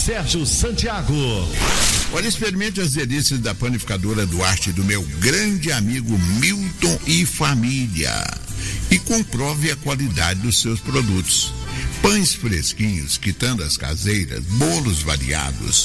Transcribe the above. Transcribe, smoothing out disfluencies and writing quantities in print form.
Sérgio Santiago. Olha, experimente as delícias da panificadora Duarte, do meu grande amigo Milton e família. E comprove a qualidade dos seus produtos. Pães fresquinhos, quitandas caseiras, bolos variados,